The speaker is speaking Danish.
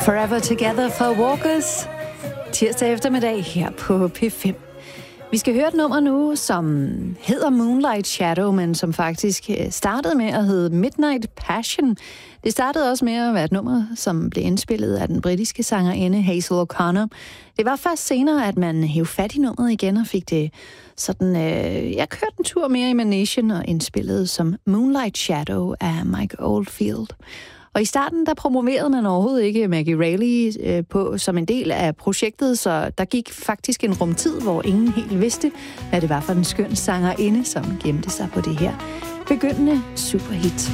Forever Together for Walkers. Tirsdag eftermiddag her på P5. Vi skal høre et nummer nu, som hedder Moonlight Shadow, men som faktisk startede med at hedde Midnight Passion. Det startede også med at være et nummer, som blev indspillet af den britiske sangerinde Hazel O'Connor. Det var først senere, at man hævde fat i nummeret igen og fik det sådan... jeg kørte en tur mere i Managen og indspillede som Moonlight Shadow af Mike Oldfield. Og i starten, der promoverede man overhovedet ikke Maggie Reilly på som en del af projektet, så der gik faktisk en rumtid, hvor ingen helt vidste, hvad det var for en skøn sangerinde, som gemte sig på det her begyndende superhit.